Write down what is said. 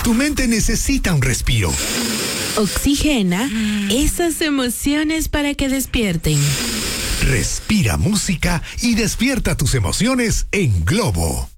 Tu mente necesita un respiro. Oxigena esas emociones para que despierten. Respira música y despierta tus emociones en Globo.